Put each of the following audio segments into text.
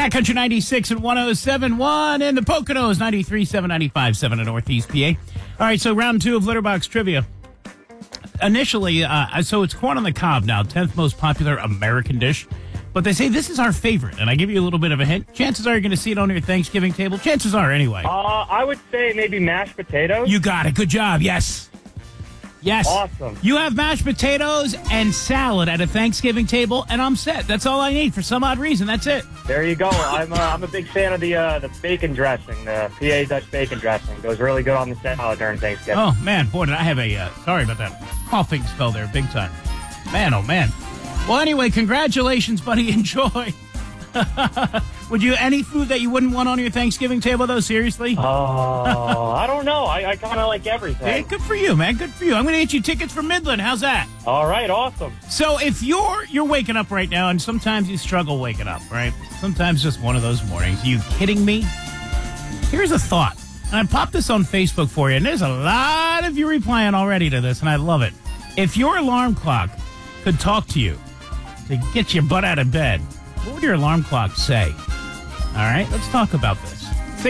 Cat Country 96 and 107.1 in the Poconos, 93.7, 95.7 in Northeast PA. All right, so round two of Litterbox Trivia. Initially, so it's corn on the cob now, 10th most popular American dish. But they say this is our favorite, and I give you a little bit of a hint. Chances are you're going to see it on your Thanksgiving table. Chances are, anyway. I would say maybe mashed potatoes. You got it. Good job. Yes. Yes. Awesome. You have mashed potatoes and salad at a Thanksgiving table, and I'm set. That's all I need for some odd reason. That's it. There you go. I'm a big fan of the bacon dressing, the PA Dutch bacon dressing. Goes really good on the salad during Thanksgiving. Oh, man. Boy, did I have a, sorry about that coughing spell there, big time. Man, oh, man. Well, anyway, congratulations, buddy. Enjoy. Would you, any food that you wouldn't want on your Thanksgiving table, though? Seriously? Oh, I don't know. I kind of like everything. Hey, good for you, man. Good for you. I'm going to get you tickets for Midland. How's that? All right, awesome. So if you're waking up right now, and sometimes you struggle waking up, right? Sometimes just one of those mornings. You kidding me? Here's a thought. And I popped this on Facebook for you, and there's a lot of you replying already to this, and I love it. If your alarm clock could talk to you to get your butt out of bed, what would your alarm clock say? All right, let's talk about this.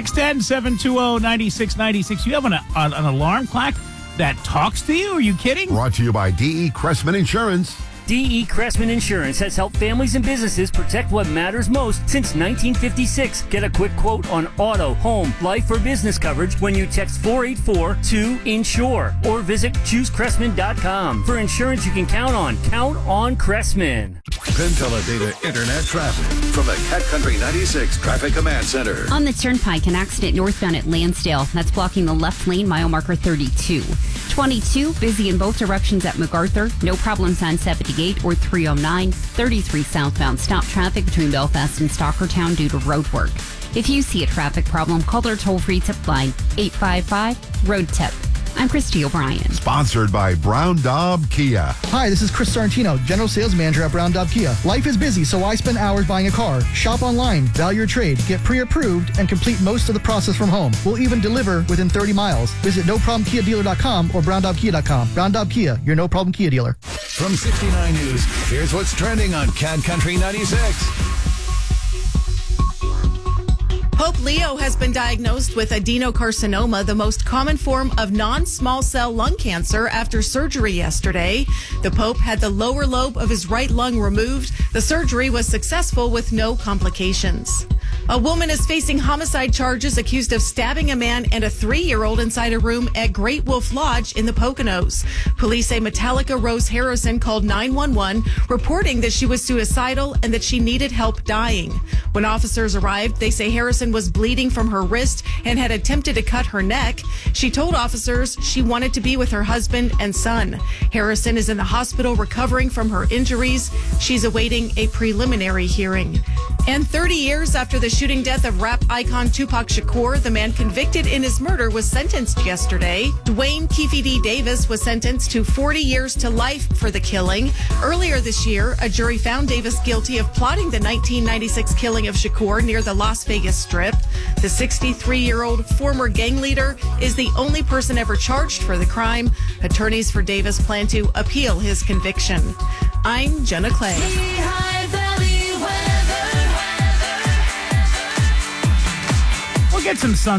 610-720-9696. You have an alarm clock that talks to you? Are you kidding? Brought to you by D.E. Cressman Insurance. D.E. Cressman Insurance has helped families and businesses protect what matters most since 1956. Get a quick quote on auto, home, life, or business coverage when you text 484-2-INSURE or visit choosecressman.com. For insurance you can count on. Count on Cressman. PenTeleData Internet traffic from the Cat Country 96 Traffic Command Center. On the Turnpike, an accident northbound at Lansdale. That's blocking the left lane, mile marker 32. 22, busy in both directions at MacArthur. No problems on 78 or 309. 33 southbound, stop traffic between Belfast and Stockertown due to road work. If you see a traffic problem, call their toll-free tip line, 855-ROAD-TIP. I'm Christy O'Brien. Sponsored by Brown Daub Kia. Hi, this is Chris Sorrentino, General Sales Manager at Brown Daub Kia. Life is busy, so I spend hours buying a car. Shop online, value your trade, get pre-approved, and complete most of the process from home. We'll even deliver within 30 miles. Visit noproblemkiadealer.com or browndaubkia.com. Brown Daub Kia, your no-problem Kia dealer. From 69 News, here's what's trending on Cat Country 96. Pope Leo has been diagnosed with adenocarcinoma, the most common form of non-small cell lung cancer, after surgery yesterday. The Pope had the lower lobe of his right lung removed. The surgery was successful with no complications. A woman is facing homicide charges accused of stabbing a man and a 3-year-old inside a room at Great Wolf Lodge in the Poconos. Police say Metallica Rose Harrison called 911, reporting that she was suicidal and that she needed help dying. When officers arrived, they say Harrison was bleeding from her wrist and had attempted to cut her neck. She told officers she wanted to be with her husband and son. Harrison is in the hospital recovering from her injuries. She's awaiting a preliminary hearing. And 30 years after the shooting death of rap icon Tupac Shakur, the man convicted in his murder was sentenced yesterday. Dwayne Keefe D. Davis was sentenced to 40 years to life for the killing. Earlier this year, a jury found Davis guilty of plotting the 1996 killing of Shakur near the Las Vegas Strip. The 63-year-old former gang leader is the only person ever charged for the crime. Attorneys for Davis plan to appeal his conviction. I'm Jenna Clay. We'll get some sun.